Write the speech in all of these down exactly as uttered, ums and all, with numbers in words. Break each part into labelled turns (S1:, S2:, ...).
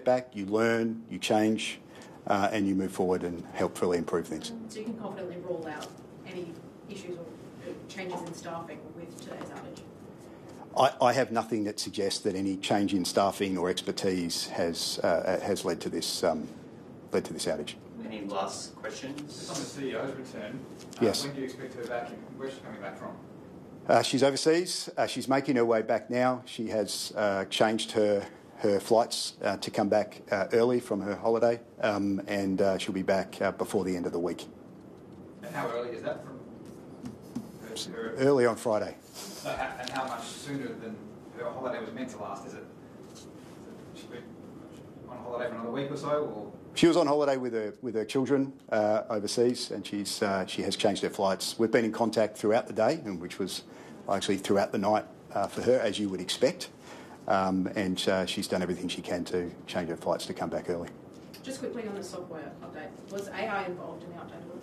S1: setback, you learn, you change, uh, and you move forward and help fully improve things.
S2: So you can confidently rule out any issues or changes in staffing with today's outage?
S1: I, I have nothing that suggests that any change in staffing or expertise has uh, has led to this um, led to this outage.
S3: Any last questions?
S4: Just on the C E O's return, uh,
S1: yes.
S4: When do you expect her back? Where's she coming back from?
S1: Uh, she's overseas. Uh, she's making her way back now. She has uh, changed her her flights uh, to come back uh, early from her holiday, um, and uh, she'll be back uh, before the end of the week.
S4: And how early is that from her? her
S1: early on Friday.
S4: So how, and how much sooner than her holiday was meant to last? Is it? Is it she been on holiday for another week or so, or?
S1: She was on holiday with her with her children uh, overseas, and she's uh, she has changed her flights. We've been in contact throughout the day, and which was actually throughout the night uh, for her, as you would expect. Um, and uh, she's done everything she can to change her flights to come back early.
S2: Just quickly on the software update, was A I involved in the update at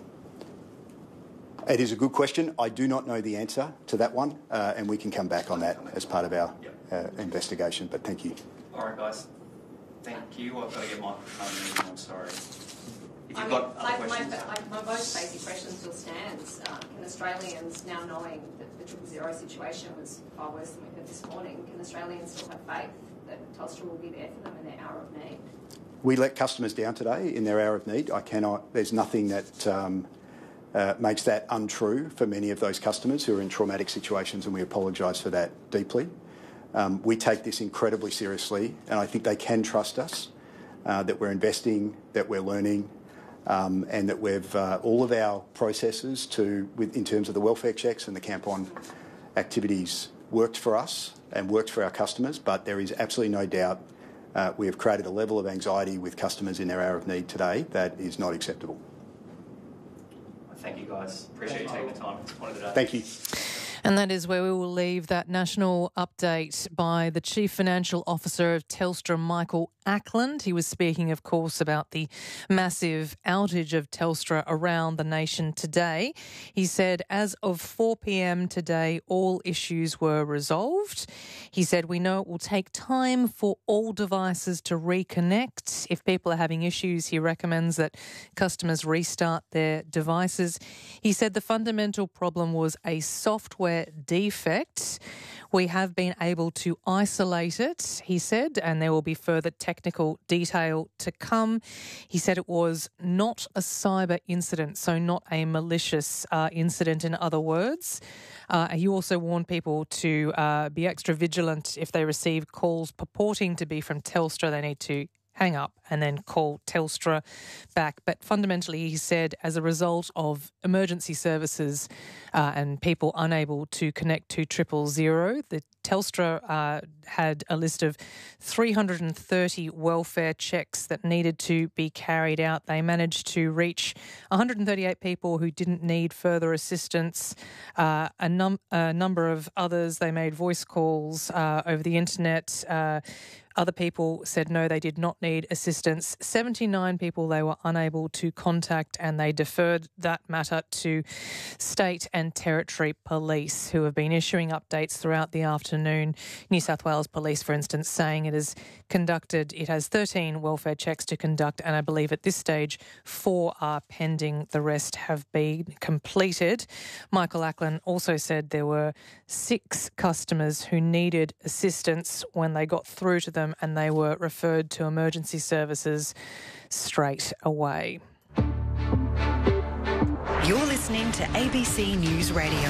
S2: all?
S1: It is a good question. I do not know the answer to that one, uh, and we can come back on that as part of our uh, investigation. But thank you.
S3: All right, guys. Thank you. I've got to get my phone. I'm sorry. If you've
S5: I mean,
S3: got other
S5: my,
S3: questions.
S5: my, my, my most basic question still stands. Uh, can Australians, now knowing that the triple zero situation was far worse than we heard this morning, can Australians still have faith that Telstra will be there for them in their hour of need?
S1: We let customers down today in their hour of need. I cannot. There's nothing that um, uh, makes that untrue for many of those customers who are in traumatic situations, and we apologise for that deeply. Um, we take this incredibly seriously, and I think they can trust us, uh, that we're investing, that we're learning, um, and that we've uh, all of our processes to, with, in terms of the welfare checks and the camp on activities worked for us and worked for our customers, but there is absolutely no doubt uh, we have created a level of anxiety with customers in their hour of need today that is not acceptable.
S3: Thank you, guys. Appreciate you taking the time. It's one of the days.
S1: Thank you.
S6: And that is where we will leave that national update by the Chief Financial Officer of Telstra, Michael Ackland. He was speaking, of course, about the massive outage of Telstra around the nation today. He said as of four p.m. today, all issues were resolved. He said, we know it will take time for all devices to reconnect. If people are having issues, he recommends that customers restart their devices. He said the fundamental problem was a software defect. We have been able to isolate it, he said, and there will be further technical detail to come. He said it was not a cyber incident, so not a malicious uh, incident, in other words. Uh, he also warned people to uh, be extra vigilant if they receive calls purporting to be from Telstra. They need to hang up and then call Telstra back. But fundamentally, he said, as a result of emergency services uh, and people unable to connect to triple zero, the Telstra uh, had a list of three hundred thirty welfare checks that needed to be carried out. They managed to reach one hundred thirty-eight people who didn't need further assistance. Uh, a, num- a number of others, they made voice calls uh, over the internet. Uh, Other people said no, they did not need assistance. seventy-nine people they were unable to contact, and they deferred that matter to state and territory police, who have been issuing updates throughout the afternoon. New South Wales Police, for instance, saying it has conducted, it has thirteen welfare checks to conduct, and I believe at this stage four are pending. The rest have been completed. Michael Ackland also said there were six customers who needed assistance when they got through to them, and they were referred to emergency services straight away.
S7: You're listening to A B C News Radio.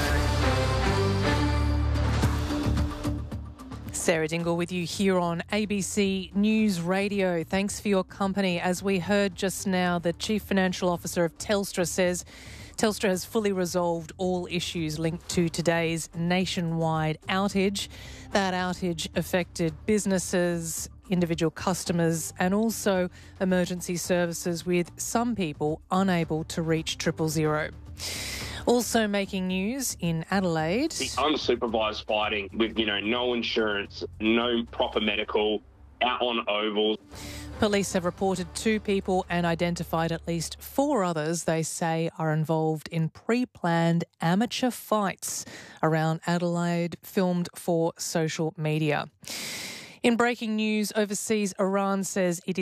S6: Sarah Dingle with you here on A B C News Radio. Thanks for your company. As we heard just now, the Chief Financial Officer of Telstra says Telstra has fully resolved all issues linked to today's nationwide outage. That outage affected businesses, individual customers, and also emergency services, with some people unable to reach triple zero. Also making news in Adelaide.
S8: The unsupervised fighting with, you know, no insurance, no proper medical, out on ovals.
S6: Police have reported two people and identified at least four others they say are involved in pre-planned amateur fights around Adelaide, filmed for social media. In breaking news overseas, Iran says it is